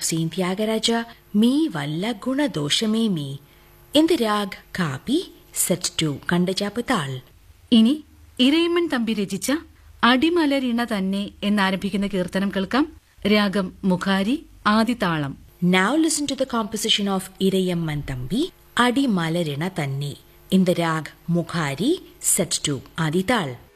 of Saint Tyagaraja, Me Valla Guna Doshame Me, in the rag Kapi, set to Kandajapatal. ഇനി ഇരയിമ്മൻ തമ്പി രചിച്ച അടിമലരിണ തന്നെ എന്നാരംഭിക്കുന്ന കീർത്തനം കേൾക്കാം. രാഗം മുഖാരി, ആദിതാളം. Now listen to the composition of Irayamman Thambi, Adi Malarina Tanne, in the rag Mukhari, set to Adital.